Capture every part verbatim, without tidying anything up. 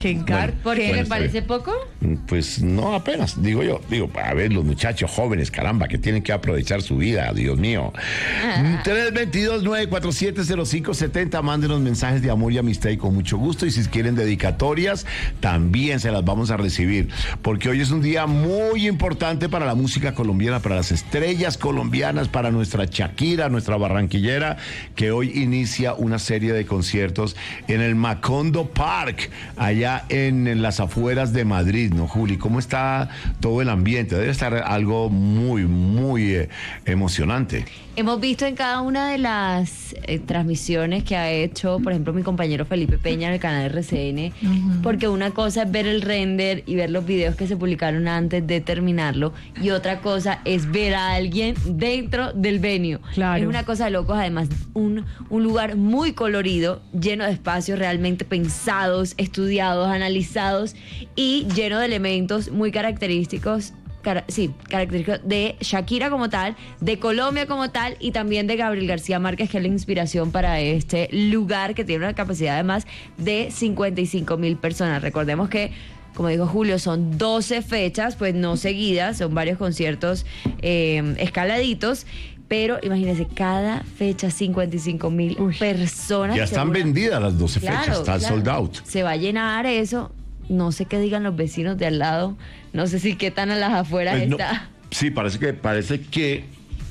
Que encar... Bueno, ¿Por qué bueno, le parece poco? Pues no apenas, digo yo. Digo, a ver, los muchachos jóvenes, caramba, que tienen que aprovechar su vida, Dios mío. Ah. tres dos dos, nueve cuatro siete, cero cinco siete cero, mándenos mensajes de amor y amistad y con mucho gusto. Y si quieren dedicatorias, también se las vamos a recibir. Porque hoy es un día muy importante para la música colombiana, para las estrellas colombianas, para nuestra Shakira, nuestra barranquillera, que hoy inicia una serie de conciertos en el Macondo Park, allá en las afueras de Madrid, ¿no, Juli? ¿Cómo está todo el ambiente? Debe estar algo muy, muy eh, emocionante. Hemos visto en cada una de las eh, transmisiones que ha hecho, por ejemplo, mi compañero Felipe Peña en el canal R C N, uh-huh. Porque una cosa es ver el render y ver los videos que se publicaron antes de terminarlo, y otra cosa es ver a alguien dentro del venue. Claro. Es una cosa de locos, además, un, un lugar muy colorido, lleno de espacios realmente pensados, estudiados, analizados y lleno de elementos muy característicos. Car- sí, característico de Shakira como tal, de Colombia como tal y también de Gabriel García Márquez, que es la inspiración para este lugar que tiene una capacidad además de cincuenta y cinco mil personas. Recordemos que, como dijo Julio, son doce fechas, pues no seguidas, son varios conciertos eh, escaladitos. Pero imagínense, cada fecha cincuenta y cinco mil personas. Ya están segura. vendidas las doce claro, fechas, está claro. sold out. Se va a llenar eso. No sé qué digan los vecinos de al lado. No sé si qué tan a las afueras pues está. No, sí, parece que parece que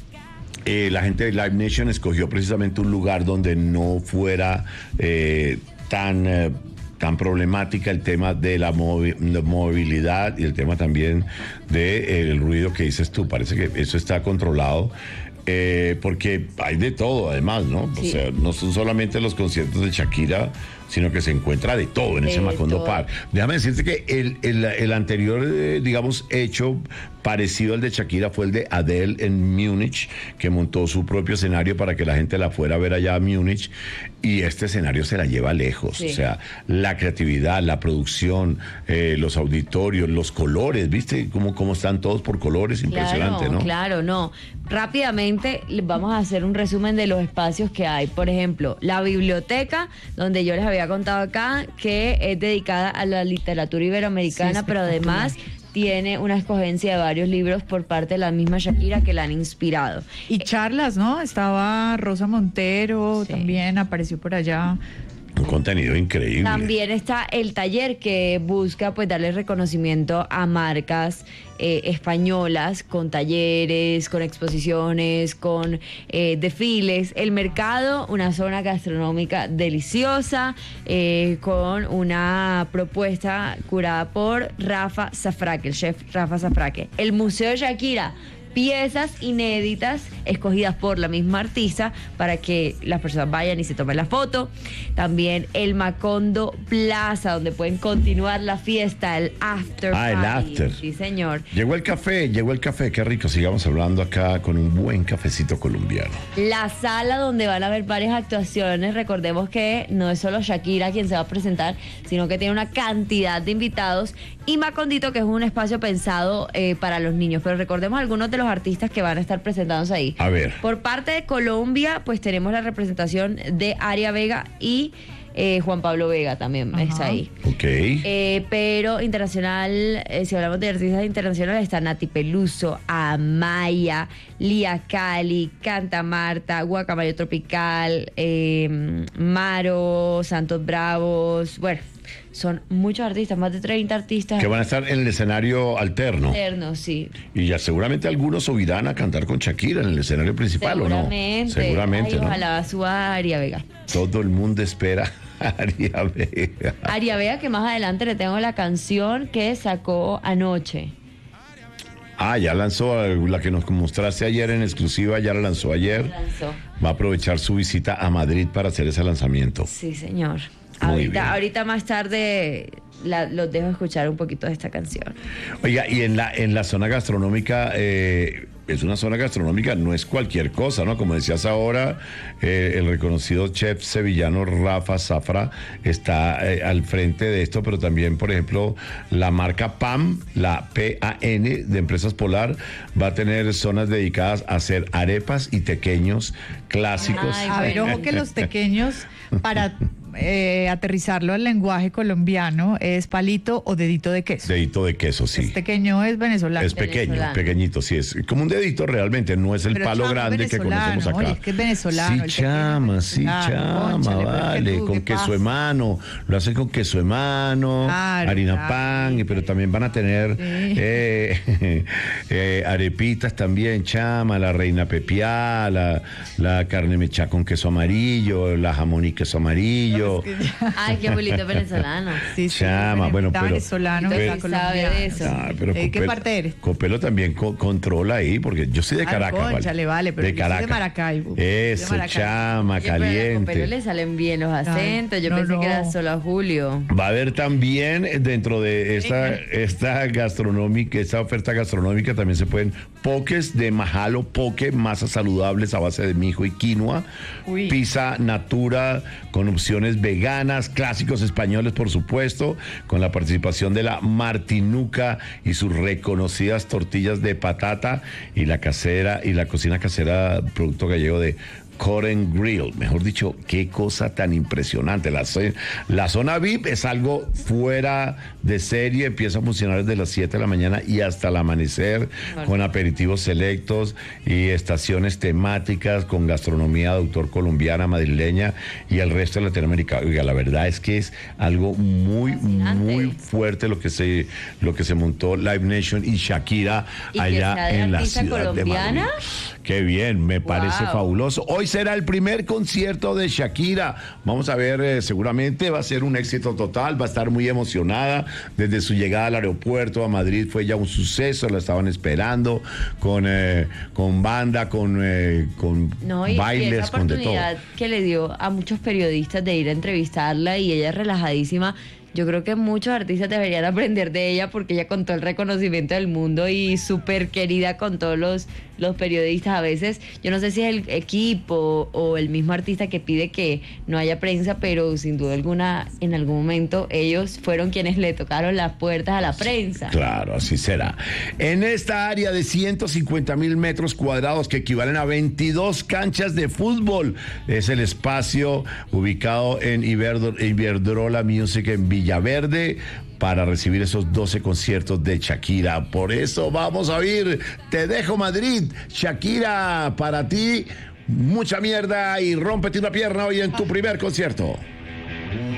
eh, la gente de Live Nation escogió precisamente un lugar donde no fuera eh, tan... Eh, tan problemática el tema de la, movi- la movilidad y el tema también del de, eh, ruido que dices tú. Parece que eso está controlado. Eh, porque hay de todo, además, ¿no? Sí. O sea, no son solamente los conciertos de Shakira, sino que se encuentra de todo en de ese Macondo todo. Park. Déjame decirte que el, el, el anterior, eh, digamos, hecho parecido al de Shakira fue el de Adele en Múnich, que montó su propio escenario para que la gente la fuera a ver allá a Múnich, y este escenario se la lleva lejos. Sí. O sea, la creatividad, la producción, eh, los auditorios, los colores, ¿viste? Cómo, cómo están todos por colores, impresionante, claro, ¿no? Claro, no. Rápidamente vamos a hacer un resumen de los espacios que hay. Por ejemplo, la biblioteca, donde yo les había contado acá, que es dedicada a la literatura iberoamericana, sí, pero además tiene una escogencia de varios libros por parte de la misma Shakira que la han inspirado. Y charlas, ¿no? Estaba Rosa Montero, sí. También apareció por allá. Un contenido increíble. También está el taller que busca pues darle reconocimiento a marcas eh, españolas con talleres, con exposiciones, con eh, desfiles. El mercado, una zona gastronómica deliciosa eh, con una propuesta curada por Rafa Zafraque, el chef Rafa Zafraque. El Museo Shakira, piezas inéditas escogidas por la misma artista para que las personas vayan y se tomen la foto. También el Macondo Plaza, donde pueden continuar la fiesta, el after ah, party. el after. Sí, señor. Llegó el café, llegó el café, qué rico. Sigamos hablando acá con un buen cafecito colombiano. La sala donde van a haber varias actuaciones. Recordemos que no es solo Shakira quien se va a presentar, sino que tiene una cantidad de invitados. Y Macondito, que es un espacio pensado eh, para los niños. Pero recordemos algunos de los artistas que van a estar presentados ahí. A ver. Por parte de Colombia, pues tenemos la representación de Aria Vega y eh, Juan Pablo Vega también. Ajá. Está ahí. Ok. Eh, pero internacional, eh, si hablamos de artistas internacionales, está Nati Peluso, Amaya, Lía Cali, Canta Marta, Guacamayo Tropical, eh, Maro, Santos Bravos, bueno, son muchos artistas, más de treinta artistas. Que van a estar en el escenario alterno. Alterno, sí. Y ya seguramente algunos subirán a cantar con Shakira en el escenario principal, ¿o no? Seguramente. Ay, ojalá suba Aria Vega. Todo el mundo espera a Aria Vega. Aria Vega, que más adelante le tengo la canción que sacó anoche. Ah, ya lanzó la que nos mostraste ayer en exclusiva, ya la lanzó ayer. Lanzó. Va a aprovechar su visita a Madrid para hacer ese lanzamiento. Sí, señor. Ahorita, ahorita más tarde la, los dejo escuchar un poquito de esta canción. Oiga, y en la en la zona gastronómica, eh, es una zona gastronómica, no es cualquier cosa, ¿no? Como decías ahora, eh, el reconocido chef sevillano Rafa Zafra está eh, al frente de esto, pero también, por ejemplo, la marca P A M, la P A N de Empresas Polar, va a tener zonas dedicadas a hacer arepas y tequeños clásicos. Ay, a ver, ojo que los tequeños, para eh, aterrizarlo al lenguaje colombiano, es palito o dedito de queso. Dedito de queso, sí. Es pequeño, es venezolano. Es pequeño, Venezolano. pequeñito, sí, es como un dedito realmente, no es el Pero palo chama, grande que venezolano, conocemos acá. oye, es que es venezolano, Sí, el pequeño chama, sí, venezolano, chama, cónchale, pero es que vale, tú, con ¿qué queso pasa? de mano, lo hacen con queso de mano, Claro, harina claro. pan, pero también van a tener Sí. eh, eh, arepitas también, chama, la reina pepiá, la, la carne mechá con queso amarillo, la jamón y queso amarillo. Ay, qué abuelito venezolano. Sí, sí, Chama, bueno, mitad pero- venezolano, pero- mitad sí sabe colombiano. de eso. Ah, pero ¿De qué Copelo- parte eres? Copelo también co- controla ahí, porque yo soy de Ay, Caracas. cónchale, vale, pero de yo soy de Caracas. Maracaibo. Soy de Eso, Maracaibo. chama, Oye, pero a la Copelo caliente. le salen bien los acentos. Yo no, pensé no. que era solo a Julio. Va a haber también eh, dentro de esta, esta gastronómica, esta oferta gastronómica también se pueden pokés de majalo, poke, masas saludables a base de mijo y quinoa, Uy. pizza natura con opciones veganas, clásicos españoles por supuesto, con la participación de la Martinuca y sus reconocidas tortillas de patata y la casera y la cocina casera, producto gallego de Coren Grill, mejor dicho, qué cosa tan impresionante. La, zo- la zona V I P es algo fuera de serie, empieza a funcionar desde las siete de la mañana y hasta el amanecer, Vale. con aperitivos selectos y estaciones temáticas, con gastronomía de autor colombiana, madrileña y el resto de Latinoamérica. Oiga, la verdad es que es algo muy, Fascinante. muy fuerte lo que se, lo que se montó Live Nation y Shakira ¿Y que allá sea de en la artista ciudad colombiana? de Madrid. Qué bien, me parece Wow. fabuloso. Hoy será el primer concierto de Shakira. Vamos a ver, eh, seguramente va a ser un éxito total, va a estar muy emocionada. Desde su llegada al aeropuerto a Madrid fue ya un suceso, la estaban esperando con, eh, con banda, con, eh, con No, y, y bailes, esa con de todo. oportunidad que le dio a muchos periodistas de ir a entrevistarla y ella relajadísima. Yo creo que muchos artistas deberían aprender de ella porque ella con todo el reconocimiento del mundo y súper querida con todos los, los periodistas. A veces, yo no sé si es el equipo o el mismo artista que pide que no haya prensa, pero sin duda alguna, en algún momento ellos fueron quienes le tocaron las puertas a la prensa. Claro, así será. En esta área de ciento cincuenta mil metros cuadrados, que equivalen a veintidós canchas de fútbol, es el espacio ubicado en Iberdro- Iberdrola Music en Villaverde para recibir esos doce conciertos de Shakira. Por eso vamos a oír Te dejo Madrid, Shakira, para ti, mucha mierda y rómpete una pierna hoy en tu primer concierto.